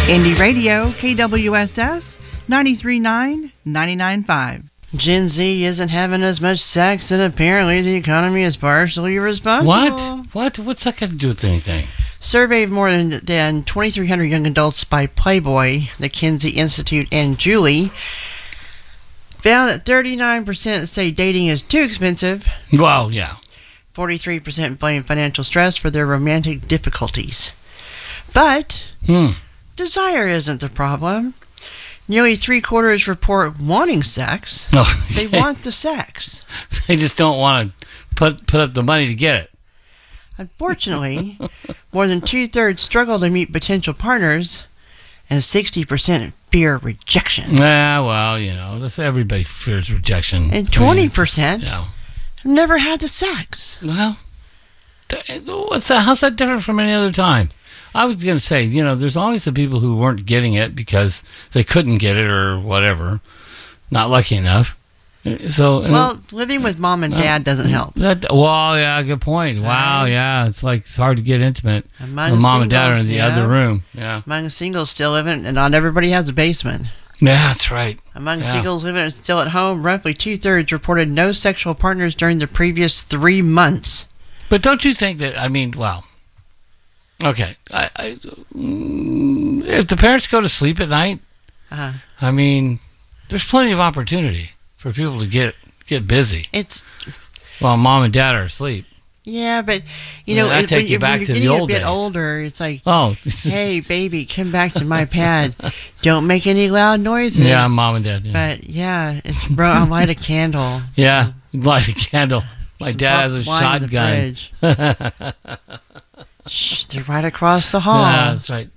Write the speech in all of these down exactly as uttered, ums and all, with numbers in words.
Indie Radio, K W S S, ninety-three point nine, ninety-nine point five. Gen Z isn't having as much sex, and apparently the economy is partially responsible. What? What? What's that got to do with anything? Survey of more than, than twenty-three hundred young adults by Playboy, the Kinsey Institute, and Julie found that thirty-nine percent say dating is too expensive. Well, yeah. forty-three percent blame financial stress for their romantic difficulties. But Hmm. desire isn't the problem. Nearly three quarters report wanting sex. No. They want the sex. They just don't want to put put up the money to get it. Unfortunately, more than two-thirds struggle to meet potential partners, and sixty percent fear rejection. Yeah, well, you know, that's everybody fears rejection. And twenty percent I mean, yeah. have never had the sex. Well, th- what's that? How's that different from any other time? I was going to say, you know, there's always the people who weren't getting it because they couldn't get it or whatever, not lucky enough. So, well, living with mom and dad doesn't help. That, well, yeah, good point. Wow, Right. yeah, it's like it's hard to get intimate Among when mom and dad are in singles, the yeah. other room. Yeah, Among singles still living, and not everybody has a basement. yeah, that's right. Among Yeah. singles living still at home, roughly two-thirds reported no sexual partners during the previous three months. But don't you think that? I mean, well, okay, I, I, mm, if the parents go to sleep at night, Uh, I mean, there's plenty of opportunity for people to get get busy it's while mom and dad are asleep. yeah, but you Yeah, know, that'd it, take when, you you- back when you're to the getting old a bit days. older, it's like, Oh, this is- hey, baby, come back to my pad. Don't make any loud noises. yeah, mom and dad. Yeah, But yeah, it's bro. I light a candle. yeah, light a candle. My Some dad has a boxed wine in the shotgun. fridge. Shh, they're right across the hall. Yeah, that's right.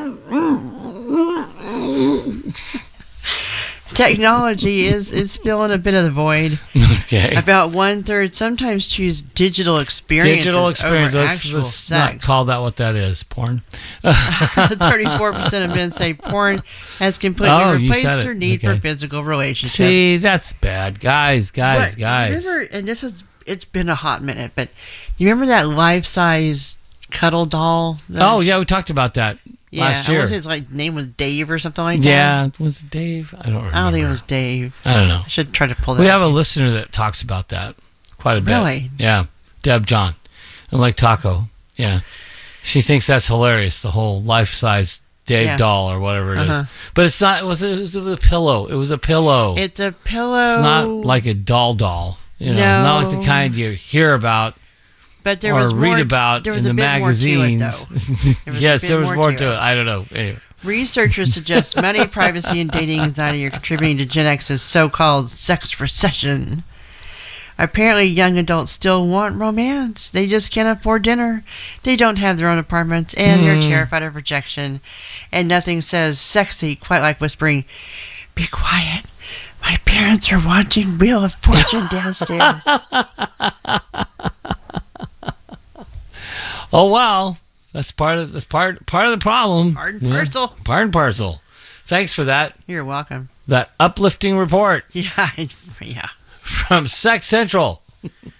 Technology is is filling a bit of the void. Okay. About one third sometimes choose digital experiences Digital experience. over Let's, actual let's not sex. call that what that is. Porn. Thirty-four percent of men say porn has completely Oh, you replaced said it. their need Okay. for physical relationships. See, that's bad, guys, guys, But guys. Remember, and this is it's been a hot minute, but you remember that life-size cuddle doll? that- Oh yeah, we talked about that yeah, last I year. want to say his like name was Dave or something like that. Yeah, was it Dave? I don't remember. I don't think it was Dave. I don't know. I should try to pull that. We up. have a listener that talks about that quite a bit. Really? Yeah, Deb John, and like Taco. Yeah, she thinks that's hilarious. The whole life-size Dave Yeah. doll or whatever it is. Uh-huh. But it's not. It was, it was a pillow. It was a pillow. It's a pillow. It's not like a doll doll. You know, No. not like the kind you hear about but there or was read more, about there was in a the bit more to it, magazines. though. There was a Yes, bit there was more more to to it. it. I don't know. Anyway. Researchers suggest money, privacy, and dating anxiety are contributing to Gen X's so-called sex recession. Apparently, young adults still want romance. They just can't afford dinner. They don't have their own apartments, and they're Hmm. terrified of rejection. And nothing says sexy quite like whispering, "Be quiet. My parents are watching Wheel of Fortune downstairs." Oh wow, that's part of that's part part of the problem. Part and Yeah. parcel. Part and parcel. Thanks for that You're welcome. that uplifting report Yeah, yeah. from Sex Central.